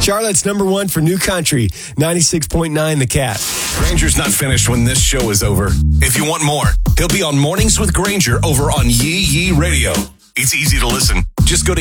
Charlotte's number one for new country, 96.9 The Cat. Granger's not finished when this show is over. If you want more, he'll be on Mornings with Granger over on Yee Yee Radio. It's easy to listen. Just go to